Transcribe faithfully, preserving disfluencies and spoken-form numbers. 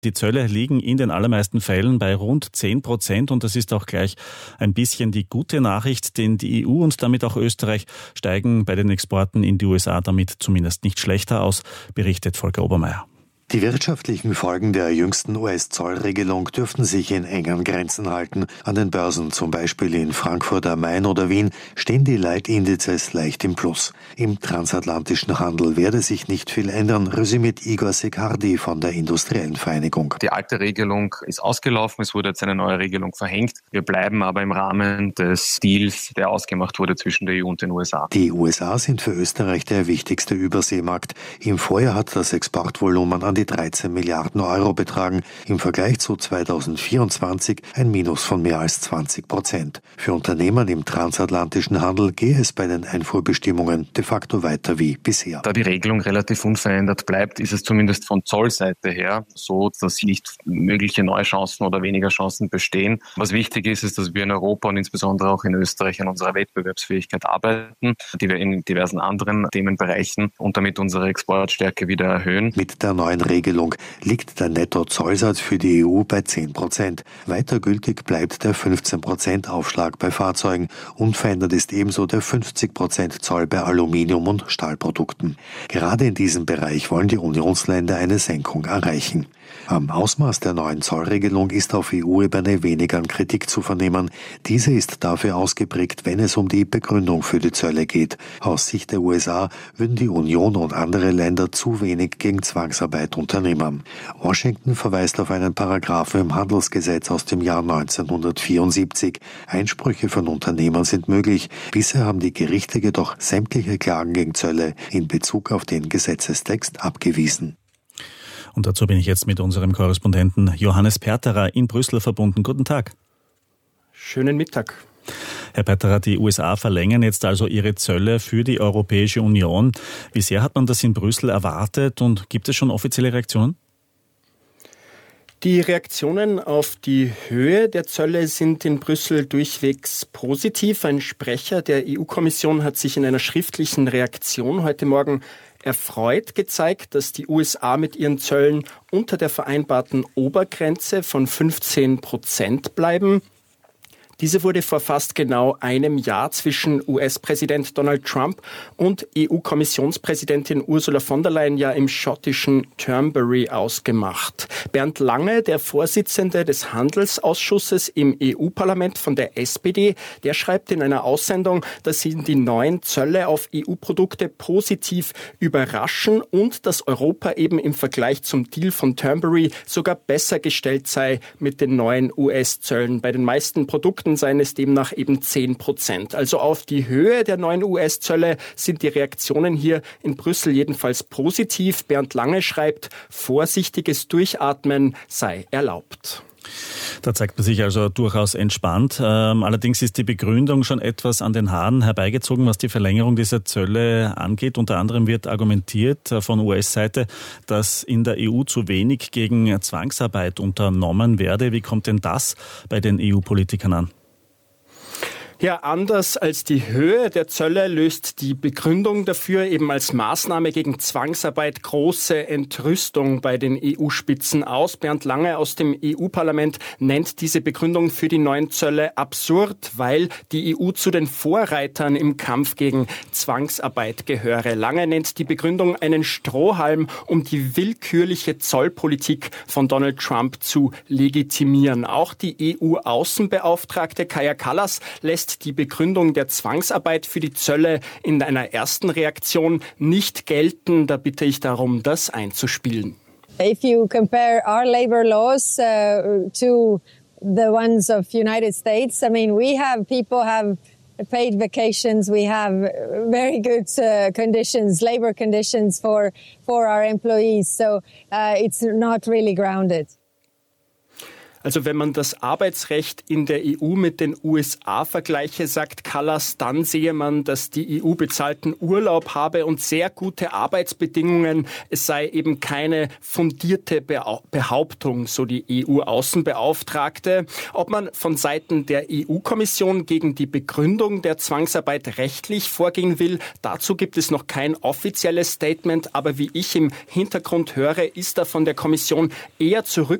Die Zölle liegen in den allermeisten Fällen bei rund zehn Prozent und das ist auch gleich ein bisschen die gute Nachricht, denn die E U und damit auch Österreich steigen bei den Exporten in die U S A damit zumindest nicht schlechter aus, berichtet Volker Obermeier. Die wirtschaftlichen Folgen der jüngsten U S-Zollregelung dürften sich in engen Grenzen halten. An den Börsen, zum Beispiel in Frankfurt am Main oder Wien, stehen die Leitindizes leicht im Plus. Im transatlantischen Handel werde sich nicht viel ändern, resümiert Igor Sekardi von der Industriellen Vereinigung. Die alte Regelung ist ausgelaufen, es wurde jetzt eine neue Regelung verhängt. Wir bleiben aber im Rahmen des Deals, der ausgemacht wurde zwischen der E U und den U S A. Die U S A sind für Österreich der wichtigste Überseemarkt. Im Vorjahr hat das Exportvolumen an die dreizehn Milliarden Euro betragen, im Vergleich zu zweitausendvierundzwanzig ein Minus von mehr als zwanzig Prozent. Für Unternehmen im transatlantischen Handel gehe es bei den Einfuhrbestimmungen de facto weiter wie bisher. Da die Regelung relativ unverändert bleibt, ist es zumindest von Zollseite her so, dass nicht mögliche neue Chancen oder weniger Chancen bestehen. Was wichtig ist, ist, dass wir in Europa und insbesondere auch in Österreich an unserer Wettbewerbsfähigkeit arbeiten, die wir in diversen anderen Themenbereichen und damit unsere Exportstärke wieder erhöhen. Mit der neuen Regelung liegt der Nettozollsatz für die E U bei zehn Prozent. Weiter gültig bleibt der fünfzehn Prozent Aufschlag bei Fahrzeugen. Unverändert ist ebenso der fünfzig Prozent Zoll bei Aluminium- und Stahlprodukten. Gerade in diesem Bereich wollen die Unionsländer eine Senkung erreichen. Am Ausmaß der neuen Zollregelung ist auf E U-Ebene wenig an Kritik zu vernehmen. Diese ist dafür ausgeprägt, wenn es um die Begründung für die Zölle geht. Aus Sicht der U S A würden die Union und andere Länder zu wenig gegen Zwangsarbeit unternehmen. Washington verweist auf einen Paragraphen im Handelsgesetz aus dem Jahr neunzehnhundertvierundsiebzig. Einsprüche von Unternehmern sind möglich. Bisher haben die Gerichte jedoch sämtliche Klagen gegen Zölle in Bezug auf den Gesetzestext abgewiesen. Und dazu bin ich jetzt mit unserem Korrespondenten Johannes Perterer in Brüssel verbunden. Guten Tag. Schönen Mittag. Herr Perterer, die U S A verlängern jetzt also ihre Zölle für die Europäische Union. Wie sehr hat man das in Brüssel erwartet und gibt es schon offizielle Reaktionen? Die Reaktionen auf die Höhe der Zölle sind in Brüssel durchwegs positiv. Ein Sprecher der E U-Kommission hat sich in einer schriftlichen Reaktion heute Morgen erfreut gezeigt, dass die U S A mit ihren Zöllen unter der vereinbarten Obergrenze von fünfzehn Prozent bleiben. Diese wurde vor fast genau einem Jahr zwischen U S-Präsident Donald Trump und E U-Kommissionspräsidentin Ursula von der Leyen ja im schottischen Turnberry ausgemacht. Bernd Lange, der Vorsitzende des Handelsausschusses im E U-Parlament von der S P D, der schreibt in einer Aussendung, dass ihn die neuen Zölle auf E U-Produkte positiv überraschen und dass Europa eben im Vergleich zum Deal von Turnberry sogar besser gestellt sei mit den neuen U S-Zöllen. Bei den meisten Produkten seien es demnach eben zehn Prozent. Also auf die Höhe der neuen U S-Zölle sind die Reaktionen hier in Brüssel jedenfalls positiv. Bernd Lange schreibt, vorsichtiges Durchatmen sei erlaubt. Da zeigt man sich also durchaus entspannt. Ähm, allerdings ist die Begründung schon etwas an den Haaren herbeigezogen, was die Verlängerung dieser Zölle angeht. Unter anderem wird argumentiert von U S-Seite, dass in der E U zu wenig gegen Zwangsarbeit unternommen werde. Wie kommt denn das bei den E U-Politikern an? Ja, anders als die Höhe der Zölle löst die Begründung dafür eben als Maßnahme gegen Zwangsarbeit große Entrüstung bei den E U-Spitzen aus. Bernd Lange aus dem E U-Parlament nennt diese Begründung für die neuen Zölle absurd, weil die E U zu den Vorreitern im Kampf gegen Zwangsarbeit gehöre. Lange nennt die Begründung einen Strohhalm, um die willkürliche Zollpolitik von Donald Trump zu legitimieren. Auch die E U-Außenbeauftragte Kaja Kallas lässt die Begründung der Zwangsarbeit für die Zölle in einer ersten Reaktion nicht gelten. Da bitte ich darum, das einzuspielen. If you compare our labor laws uh, to the ones of United States, I mean, we have people have paid vacations, we have very good uh, conditions, labor conditions for for our employees, so uh, it's not really grounded. Also wenn man das Arbeitsrecht in der E U mit den U S A vergleiche, sagt Kallas, dann sehe man, dass die E U bezahlten Urlaub habe und sehr gute Arbeitsbedingungen. Es sei eben keine fundierte Behauptung, so die E U-Außenbeauftragte. Ob man von Seiten der E U-Kommission gegen die Begründung der Zwangsarbeit rechtlich vorgehen will, dazu gibt es noch kein offizielles Statement. Aber wie ich im Hintergrund höre, ist da von der Kommission eher zurück